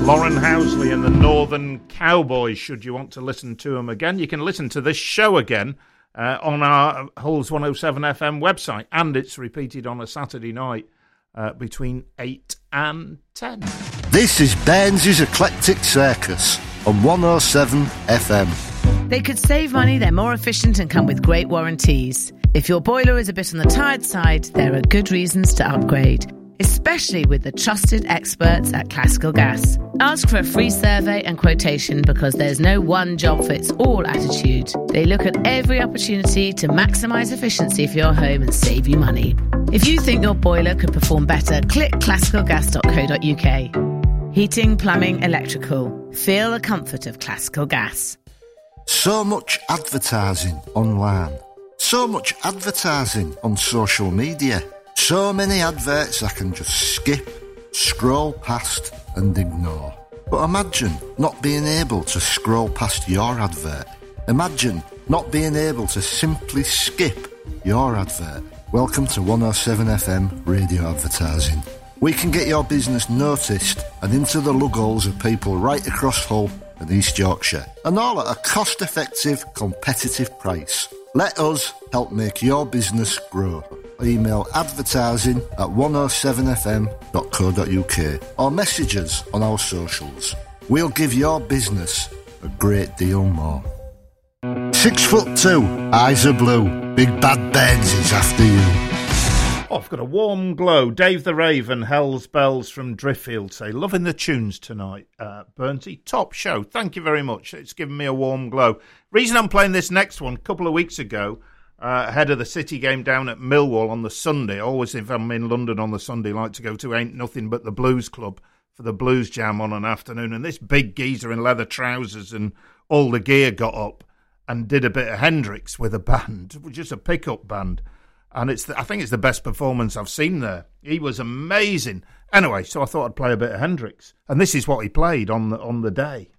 Lauren Housley and the Northern Cowboys, should you want to listen to them again. You can listen to this show again on our Hulls 107 FM website, and it's repeated on a Saturday night between 8 and 10. This is Burns' Eclectic Circus on 107 FM. They could save money, they're more efficient and come with great warranties. If your boiler is a bit on the tired side, there are good reasons to upgrade, especially with the trusted experts at Classical Gas. Ask for a free survey and quotation because there's no one-job-fits-all attitude. They look at every opportunity to maximise efficiency for your home and save you money. If you think your boiler could perform better, click classicalgas.co.uk. Heating, plumbing, electrical. Feel the comfort of Classical Gas. So much advertising online. So much advertising on social media. So many adverts I can just skip, scroll past and ignore. But imagine not being able to scroll past your advert. Imagine not being able to simply skip your advert. Welcome to 107 FM radio advertising. We can get your business noticed and into the lugholes of people right across Hull and East Yorkshire. And all at a cost-effective, competitive price. Let us help make your business grow. Email advertising at 107fm.co.uk or message us on our socials. We'll give your business a great deal more. 6'2", eyes are blue, Big Bad Burns is after you. Oh, I've got a warm glow. Dave the Raven, Hells Bells from Driffield say, loving the tunes tonight, Burnsy. Top show. Thank you very much. It's given me a warm glow. Reason I'm playing this next one, a couple of weeks ago, ahead of the City game down at Millwall on the Sunday. Always, if I'm in London on the Sunday, like to go to Ain't Nothing But the Blues Club for the blues jam on an afternoon. And this big geezer in leather trousers and all the gear got up and did a bit of Hendrix with a band, just a pickup band. And I think it's the best performance I've seen there. He was amazing. Anyway, so I thought I'd play a bit of Hendrix. And this is what he played on the day.